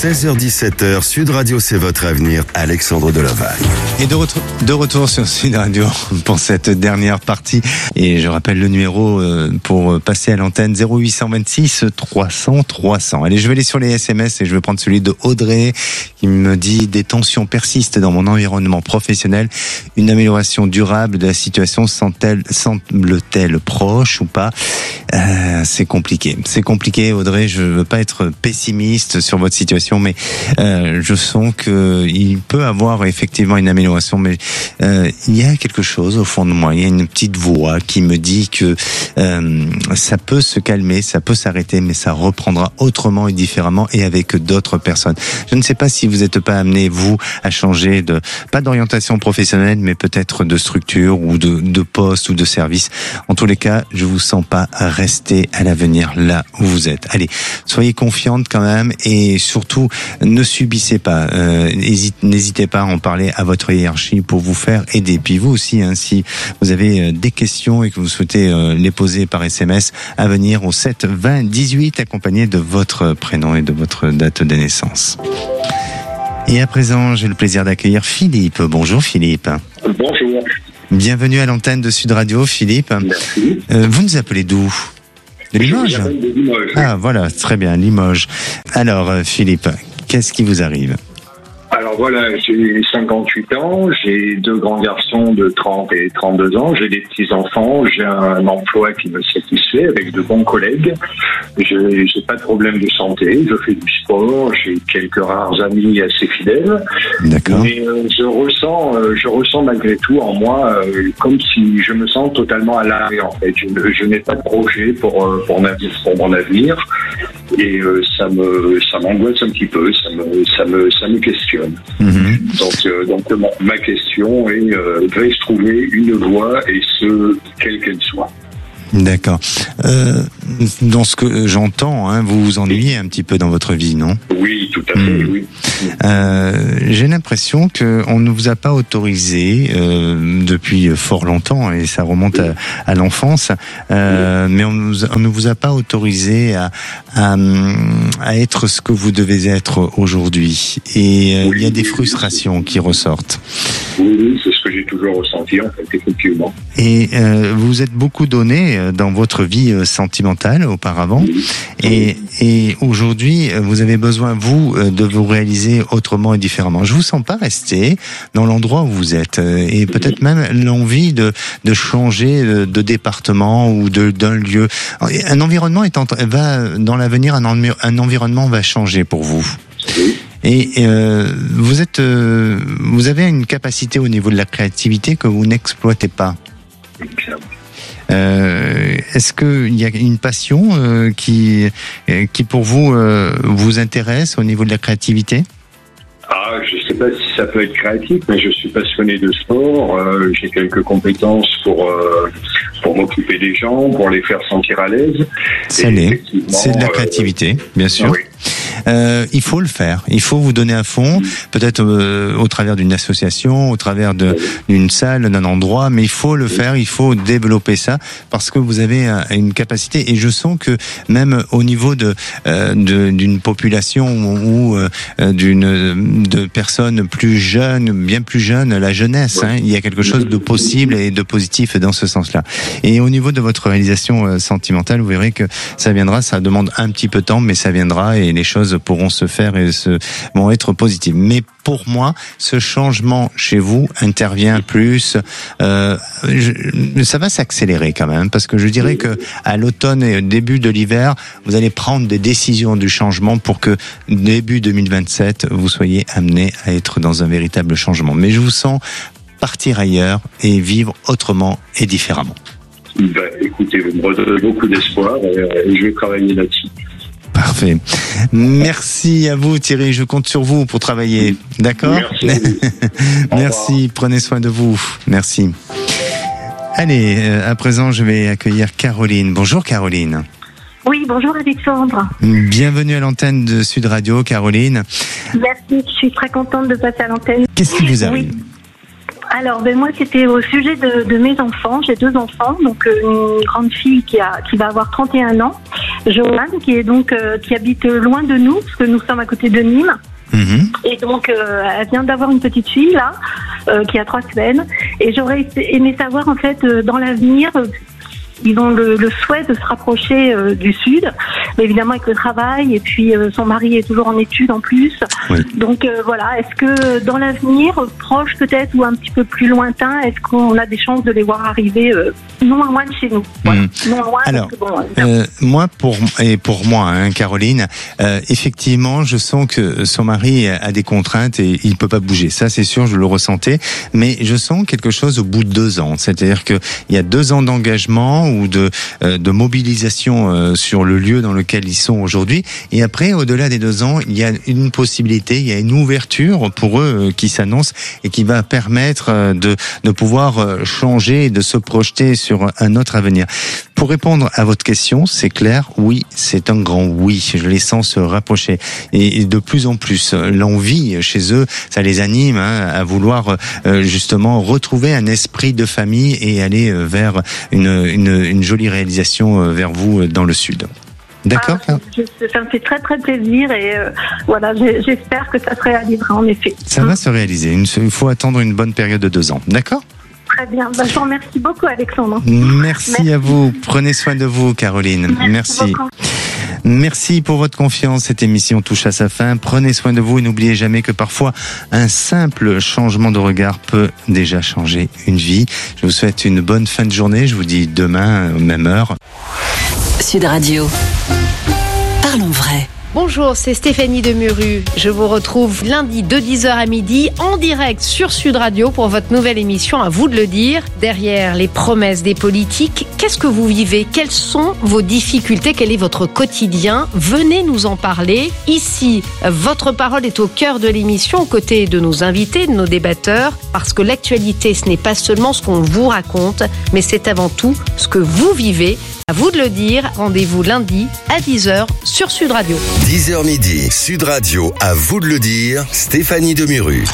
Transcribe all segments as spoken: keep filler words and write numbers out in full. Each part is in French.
seize heures dix-sept heures, Sud Radio, c'est votre avenir, Alexandre Delovagne. Et de, ret- de retour sur Sud Radio pour cette dernière partie. Et je rappelle le numéro pour passer à l'antenne zéro huit cent vingt-six trois cents trois cents. Allez, je vais aller sur les S M S et je vais prendre celui de Audrey qui me dit: des tensions persistent dans mon environnement professionnel. Une amélioration durable de la situation semble-t-elle, semble-t-elle proche ou pas? euh, C'est compliqué. C'est compliqué, Audrey. Je veux pas être pessimiste sur votre situation, mais euh, je sens que il peut avoir effectivement une amélioration, mais euh, il y a quelque chose au fond de moi. Il y a une petite voix qui me dit que euh, ça peut se calmer, ça peut s'arrêter, mais ça reprendra autrement et différemment et avec d'autres personnes. Je ne sais pas si vous n'êtes pas amené, vous, à changer de, pas d'orientation professionnelle, mais peut-être de structure ou de, de poste ou de service. En tous les cas, je vous sens pas rester à l'avenir là où vous êtes. Allez, soyez confiante quand même et surtout ne subissez pas. Euh, hésite, n'hésitez pas à en parler à votre hiérarchie pour vous faire aider. Puis vous aussi, hein, si vous avez des questions et que vous souhaitez euh, les poser par S M S, à venir au sept vingt dix-huit accompagné de votre prénom et de votre date de naissance. Et à présent, j'ai le plaisir d'accueillir Philippe. Bonjour Philippe. Bonjour. Bienvenue à l'antenne de Sud Radio, Philippe. Merci. Euh, vous nous appelez d'où? De Limoges? Je vous appelle de Limoges. Ah voilà, très bien, Limoges. Alors euh, Philippe, qu'est-ce qui vous arrive? Alors voilà, j'ai cinquante-huit ans, j'ai deux grands garçons de trente et trente-deux ans, j'ai des petits-enfants, j'ai un emploi qui me satisfait avec de bons collègues, j'ai, j'ai pas de problème de santé, je fais du sport, j'ai quelques rares amis assez fidèles. D'accord. Mais euh, je ressens, euh, je ressens malgré tout en moi euh, comme si je me sens totalement à l'arrêt en fait. Je, je n'ai pas de projet pour euh, pour, ma, pour mon avenir et euh, ça me ça m'angoisse un petit peu, ça me ça me ça me questionne. Mmh. Donc, euh, donc ma, ma question est euh, vais-je trouver une voie et ce quelle qu'elle soit. D'accord. Euh, dans ce que j'entends, hein, vous vous ennuyez un petit peu dans votre vie, non? Oui, tout à fait, mmh. oui. Euh, j'ai l'impression que on ne vous a pas autorisé euh, depuis fort longtemps, et ça remonte à, à l'enfance, euh, mais on, nous, on ne vous a pas autorisé à, à, à être ce que vous devez être aujourd'hui. Et euh, oui, il y a des frustrations qui ressortent. Oui, oui, c'est ce que j'ai toujours ressenti, en fait, effectivement. Et euh, vous êtes beaucoup donné dans votre vie sentimentale auparavant, oui. et, et aujourd'hui, vous avez besoin, vous, de vous réaliser autrement et différemment. Je vous sens pas rester dans l'endroit où vous êtes, et peut-être même l'envie de, de changer de, de département ou de, d'un lieu. Un environnement est en, va, dans l'avenir, un, envi, un environnement va changer pour vous. Oui. Et euh, vous êtes, euh, vous avez une capacité au niveau de la créativité que vous n'exploitez pas. Bien. Euh, est-ce qu'il y a une passion euh, qui, qui pour vous euh, vous intéresse au niveau de la créativité? Ah, je ne sais pas si ça peut être créatif, mais je suis passionné de sport. Euh, j'ai quelques compétences pour euh, pour m'occuper des gens, pour les faire sentir à l'aise. Ça l'est. C'est de la créativité, euh, bien sûr. Ah oui. Euh, il faut le faire. Il faut vous donner à fond, mmh. peut-être euh, au travers d'une association, au travers de, d'une salle, d'un endroit, mais il faut le faire. Il faut développer ça parce que vous avez un, une capacité. Et je sens que même au niveau de, euh, de d'une population ou, ou euh, d'une de personnes plus jeunes, bien plus jeunes, la jeunesse, hein, il y a quelque chose de possible et de positif dans ce sens-là. Et au niveau de votre réalisation euh, sentimentale, vous verrez que ça viendra. Ça demande un petit peu de temps, mais ça viendra et les choses pourront se faire et se, vont être positives. Mais pour moi, ce changement chez vous intervient plus. Euh, je, ça va s'accélérer quand même, parce que je dirais que à l'automne et au début de l'hiver, vous allez prendre des décisions du changement pour que début deux mille vingt-sept, vous soyez amené à être dans un véritable changement. Mais je vous sens partir ailleurs et vivre autrement et différemment. Ben, écoutez, vous me redonnez beaucoup d'espoir et je vais travailler là-dessus. Parfait. Merci à vous Thierry, je compte sur vous pour travailler. D'accord ? Merci. Merci, prenez soin de vous. Merci. Allez, euh, à présent je vais accueillir Caroline. Bonjour Caroline. Oui, bonjour Alexandre. Bienvenue à l'antenne de Sud Radio, Caroline. Merci, je suis très contente de passer à l'antenne. Qu'est-ce qui vous arrive ? Oui. Alors, ben moi, c'était au sujet de, de mes enfants. J'ai deux enfants, donc euh, une grande fille qui a qui va avoir trente et un ans, Joanne, qui est donc euh, qui habite loin de nous, parce que nous sommes à côté de Nîmes. Mmh. Et donc, euh, elle vient d'avoir une petite fille là, euh, qui a trois semaines. Et j'aurais aimé savoir en fait euh, dans l'avenir. Euh, Ils ont le, le souhait de se rapprocher euh, du Sud, mais évidemment avec le travail, et puis euh, son mari est toujours en études en plus. Oui. Donc euh, voilà, est-ce que dans l'avenir, proche peut-être, ou un petit peu plus lointain, est-ce qu'on a des chances de les voir arriver euh, non loin de chez nous, voilà. Mmh. Non loin. Alors, que, bon, euh, moi, pour, et pour moi, hein, Caroline, euh, effectivement, je sens que son mari a des contraintes et il peut pas bouger. Ça, c'est sûr, je le ressentais, mais je sens quelque chose au bout de deux ans. C'est-à-dire que il y a deux ans d'engagement ou de, euh, de mobilisation euh, sur le lieu dans lequel ils sont aujourd'hui. Et après, au-delà des deux ans, il y a une possibilité, il y a une ouverture pour eux euh, qui s'annonce et qui va permettre euh, de, de pouvoir euh, changer et de se projeter sur un autre avenir. Pour répondre à votre question, c'est clair, oui, c'est un grand oui. Je les sens se rapprocher. Et de plus en plus, l'envie chez eux, ça les anime hein, à vouloir euh, justement retrouver un esprit de famille et aller vers une, une, une jolie réalisation vers vous dans le Sud. D'accord. Ah, je, ça me fait très très plaisir et euh, voilà, j'espère que ça se réalisera en effet. Ça va se réaliser. Il faut attendre une bonne période de deux ans. D'accord. Très bien. Ben, je vous remercie beaucoup, Alexandre. Merci, Merci à vous. Prenez soin de vous, Caroline. Merci. Merci. Merci pour votre confiance. Cette émission touche à sa fin. Prenez soin de vous et n'oubliez jamais que parfois un simple changement de regard peut déjà changer une vie. Je vous souhaite une bonne fin de journée. Je vous dis demain, même heure. Sud Radio. Parlons vrai. Bonjour, c'est Stéphanie Demuru. Je vous retrouve lundi de dix heures à midi en direct sur Sud Radio pour votre nouvelle émission À vous de le dire. Derrière les promesses des politiques, qu'est-ce que vous vivez? Quelles sont vos difficultés? Quel est votre quotidien? Venez nous en parler. Ici, votre parole est au cœur de l'émission, aux côtés de nos invités, de nos débatteurs, parce que l'actualité, ce n'est pas seulement ce qu'on vous raconte, mais c'est avant tout ce que vous vivez. À vous de le dire. Rendez-vous lundi à dix heures sur Sud Radio. dix heures midi, Sud Radio, à vous de le dire, Stéphanie Demuru.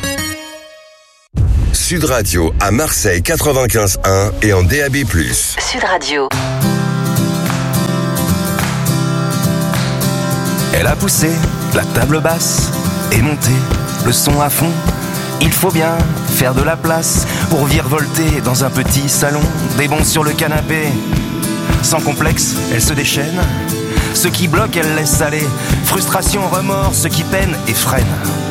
Sud Radio à Marseille quatre-vingt-quinze un et en D A B plus. Sud Radio. Elle a poussé la table basse et monté le son à fond. Il faut bien faire de la place pour virevolter dans un petit salon. Des bons sur le canapé. Sans complexe, elle se déchaîne. Ce qui bloque, elle laisse aller. Frustration, remords, ce qui peine et freine.